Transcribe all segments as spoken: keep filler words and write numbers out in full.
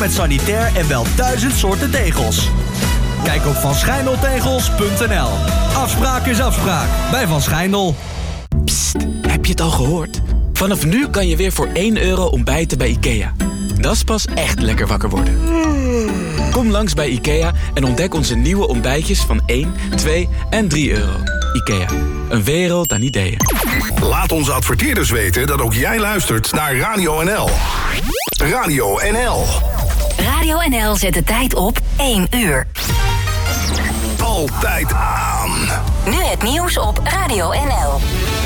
met sanitair en wel duizend soorten tegels. Kijk op van schijndel tegels punt n l. Afspraak is afspraak bij Van Schijndel. Psst, heb je het al gehoord? Vanaf nu kan je weer voor één euro ontbijten bij IKEA. Dat is pas echt lekker wakker worden. Kom langs bij IKEA en ontdek onze nieuwe ontbijtjes van één, twee en drie euro. IKEA, een wereld aan ideeën. Laat onze adverteerders weten dat ook jij luistert naar Radio N L. Radio N L. Radio N L zet de tijd op één uur. Altijd aan. Nu het nieuws op Radio N L.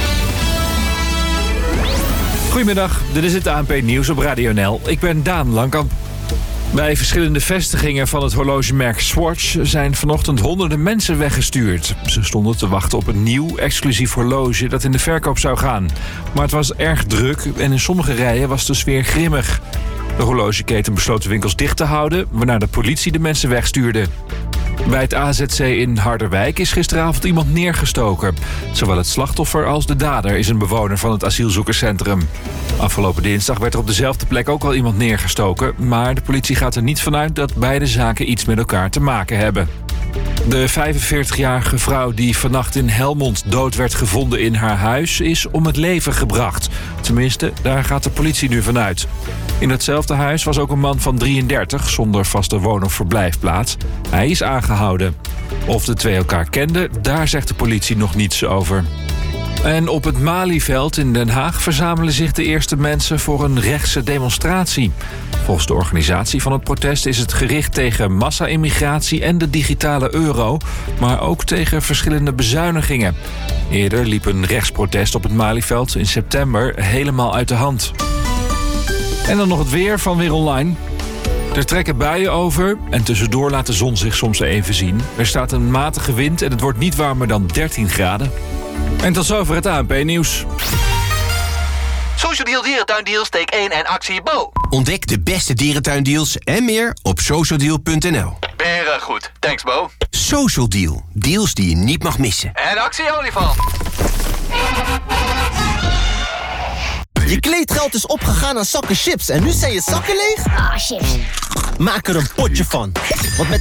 Goedemiddag, dit is het A N P Nieuws op Radio N L. Ik ben Daan Langkamp. Bij verschillende vestigingen van het horlogemerk Swatch zijn vanochtend honderden mensen weggestuurd. Ze stonden te wachten op een nieuw, exclusief horloge dat in de verkoop zou gaan. Maar het was erg druk en in sommige rijen was de sfeer grimmig. De horlogeketen besloot de winkels dicht te houden, waarna de politie de mensen wegstuurde. Bij het A Z C in Harderwijk is gisteravond iemand neergestoken. Zowel het slachtoffer als de dader is een bewoner van het asielzoekerscentrum. Afgelopen dinsdag werd er op dezelfde plek ook al iemand neergestoken, maar de politie gaat er niet vanuit dat beide zaken iets met elkaar te maken hebben. De vijfenveertigjarige vrouw die vannacht in Helmond dood werd gevonden in haar huis is om het leven gebracht. Tenminste, daar gaat de politie nu vanuit. In hetzelfde huis was ook een man van drieëndertig zonder vaste woon- of verblijfplaats. Hij is aangehouden. Of de twee elkaar kenden, daar zegt de politie nog niets over. En op het Malieveld in Den Haag verzamelen zich de eerste mensen voor een rechtse demonstratie. Volgens de organisatie van het protest is het gericht tegen massa-immigratie en de digitale euro, maar ook tegen verschillende bezuinigingen. Eerder liep een rechtsprotest op het Malieveld in september helemaal uit de hand. En dan nog het weer van Weer Online. Er trekken buien over en tussendoor laat de zon zich soms even zien. Er staat een matige wind en het wordt niet warmer dan dertien graden. En tot zover het A N P-nieuws. Social Deal Dierentuindeals, take één en actie Bo. Ontdek de beste dierentuindeals en meer op social deal punt n l. Beren goed, thanks Bo. Social Deal, deals die je niet mag missen. En actie Olifant. Je kleedgeld is opgegaan aan zakken chips en nu zijn je zakken leeg? Ah, chips. Maak er een potje van. Want met